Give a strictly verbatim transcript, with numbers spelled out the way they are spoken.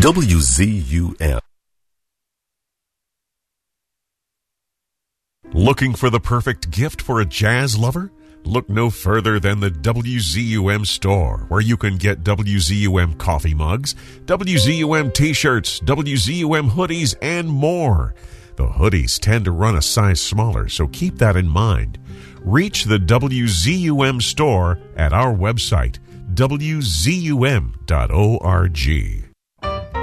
W Z U M. Looking for the perfect gift for a jazz lover? Look no further than the W Z U M store, where you can get W Z U M coffee mugs, W Z U M t-shirts, W Z U M hoodies, and more. The hoodies tend to run a size smaller, so keep that in mind. Reach the W Z U M store at our website, W Z U M dot org.